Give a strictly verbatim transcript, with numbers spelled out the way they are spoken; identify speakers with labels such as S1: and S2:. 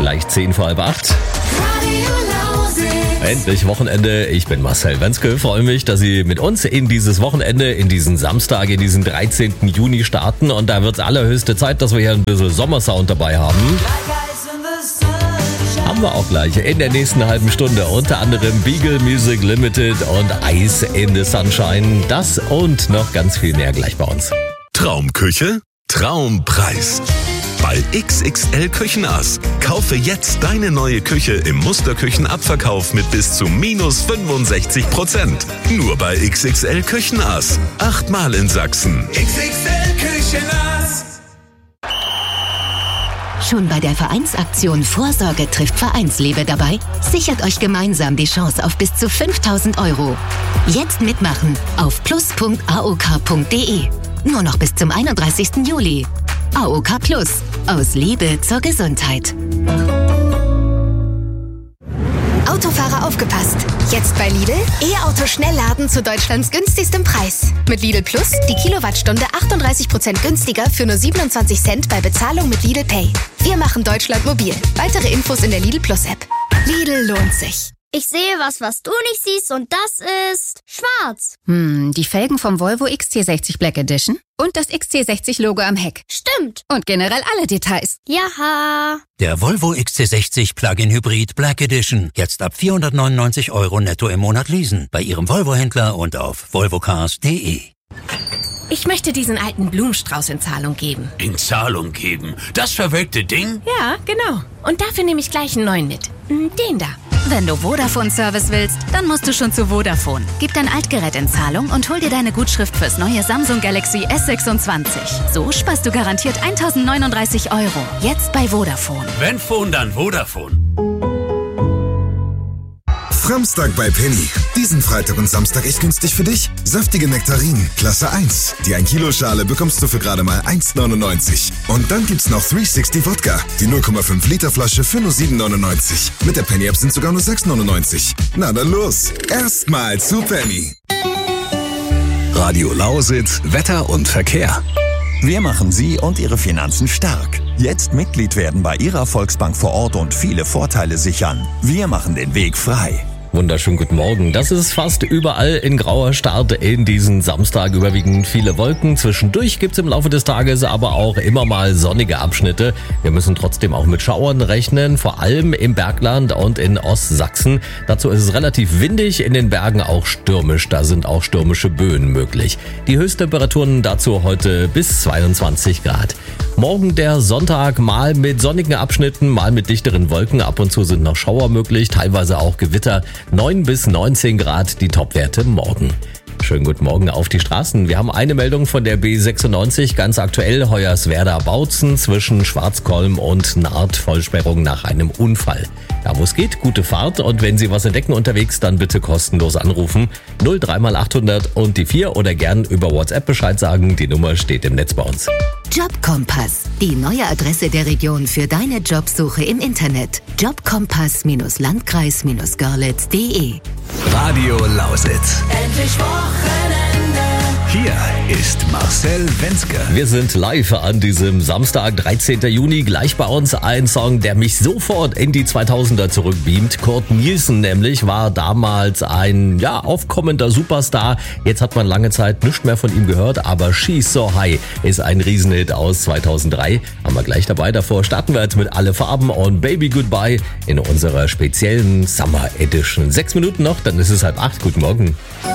S1: Gleich zehn vor halb acht. Endlich Wochenende. Ich bin Marcel Wenzke. Freue mich, dass Sie mit uns in dieses Wochenende, in diesen Samstag, in diesen dreizehnten Juni starten. Und da wird es allerhöchste Zeit, dass wir hier ein bisschen Sommersound dabei haben. Haben wir auch gleich in der nächsten halben Stunde. Unter anderem Beagle Music Limited und Ice in the Sunshine. Das und noch ganz viel mehr gleich bei uns.
S2: Traumküche, Traumpreis. Bei X X L Küchenass. Kaufe jetzt deine neue Küche im Musterküchenabverkauf mit bis zu minus fünfundsechzig Prozent. Nur bei X X L Küchenass. Achtmal in Sachsen.
S3: X X L Küchenass.
S4: Schon bei der Vereinsaktion Vorsorge trifft Vereinsliebe dabei? Sichert euch gemeinsam die Chance auf bis zu fünftausend Euro. Jetzt mitmachen auf plus punkt a o k punkt d e. Nur noch bis zum einunddreißigsten Juli. A O K Plus. Aus Liebe zur Gesundheit.
S5: Autofahrer aufgepasst. Jetzt bei Lidl E-Auto Schnellladen zu Deutschlands günstigstem Preis. Mit Lidl Plus die Kilowattstunde achtunddreißig Prozent günstiger für nur siebenundzwanzig Cent bei Bezahlung mit Lidl Pay. Wir machen Deutschland mobil. Weitere Infos in der Lidl Plus App. Lidl lohnt sich.
S6: Ich sehe was, was du nicht siehst, und das ist schwarz.
S7: Hm, die Felgen vom Volvo X C sechzig Black Edition und das X C sechzig Logo am Heck.
S6: Stimmt.
S7: Und generell alle Details.
S6: Jaha.
S8: Der Volvo X C sechzig Plug-in Hybrid Black Edition. Jetzt ab vierhundertneunundneunzig Euro netto im Monat leasen. Bei Ihrem Volvo-Händler und auf volvocars punkt de.
S9: Ich möchte diesen alten Blumenstrauß in Zahlung geben.
S10: In Zahlung geben? Das verwelkte Ding?
S9: Ja, genau. Und dafür nehme ich gleich einen neuen mit. Den da.
S7: Wenn du Vodafone-Service willst, dann musst du schon zu Vodafone. Gib dein Altgerät in Zahlung und hol dir deine Gutschrift fürs neue Samsung Galaxy S sechsundzwanzig. So sparst du garantiert eintausendneununddreißig Euro. Jetzt bei Vodafone.
S10: Wenn Phone, dann Vodafone.
S11: Samstag bei Penny. Diesen Freitag und Samstag echt günstig für dich. Saftige Nektarinen, Klasse eins. Die ein Kilo Schale bekommst du für gerade mal eins neunundneunzig. Und dann gibt's noch dreihundertsechzig Wodka. Die null Komma fünf Liter Flasche für nur sieben neunundneunzig. Mit der Penny App sind sogar nur sechs neunundneunzig. Na dann los. Erstmal zu Penny.
S2: Radio Lausitz, Wetter und Verkehr.
S12: Wir machen Sie und Ihre Finanzen stark. Jetzt Mitglied werden bei Ihrer Volksbank vor Ort und viele Vorteile sichern. Wir machen den Weg frei.
S1: Wunderschönen guten Morgen. Das ist fast überall in grauer Start in diesen Samstag. Überwiegend viele Wolken. Zwischendurch gibt's im Laufe des Tages aber auch immer mal sonnige Abschnitte. Wir müssen trotzdem auch mit Schauern rechnen, vor allem im Bergland und in Ostsachsen. Dazu ist es relativ windig, in den Bergen auch stürmisch. Da sind auch stürmische Böen möglich. Die Höchsttemperaturen dazu heute bis zweiundzwanzig Grad. Morgen der Sonntag, mal mit sonnigen Abschnitten, mal mit dichteren Wolken. Ab und zu sind noch Schauer möglich, teilweise auch Gewitter. neun bis neunzehn Grad die Topwerte morgen. Schönen guten Morgen auf die Straßen. Wir haben eine Meldung von der B sechsundneunzig, ganz aktuell Hoyerswerda-Bautzen zwischen Schwarzkolm und Naht, Vollsperrung nach einem Unfall. Da wo es geht, gute Fahrt, und wenn Sie was entdecken unterwegs, dann bitte kostenlos anrufen. null drei mal achthundert und die vier oder gern über WhatsApp Bescheid sagen. Die Nummer steht im Netz bei uns.
S4: Jobkompass, die neue Adresse der Region für deine Jobsuche im Internet. jobkompass landkreis görlitz punkt de.
S2: Radio Lausitz.
S3: Endlich Wochenende.
S2: Hier ist Marcel Wenzke.
S1: Wir sind live an diesem Samstag, dreizehnten Juni. Gleich bei uns ein Song, der mich sofort in die zweitausender zurückbeamt. Kurt Nielsen nämlich war damals ein ja aufkommender Superstar. Jetzt hat man lange Zeit nichts mehr von ihm gehört, aber She's So High ist ein Riesenhit aus zweitausenddrei. Haben wir gleich dabei. Davor starten wir jetzt mit Alle Farben und Baby Goodbye in unserer speziellen Summer Edition. Sechs Minuten noch, dann ist es halb acht. Guten Morgen.